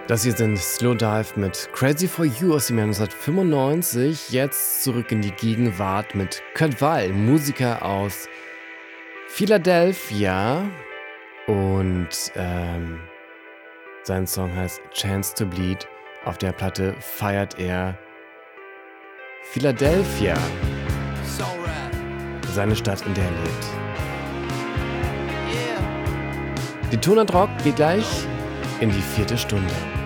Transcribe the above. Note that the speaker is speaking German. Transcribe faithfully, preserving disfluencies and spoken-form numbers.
Das hier sind Slowdive mit Crazy for You aus dem Jahr neunzehnhundertfünfundneunzig. Jetzt zurück in die Gegenwart mit Kurt Weill, Musiker aus Philadelphia. Und ähm, sein Song heißt Chance to Bleed. Auf der Platte feiert er Philadelphia, seine Stadt, in der er lebt. Die Ton und Rock geht gleich in die vierte Stunde.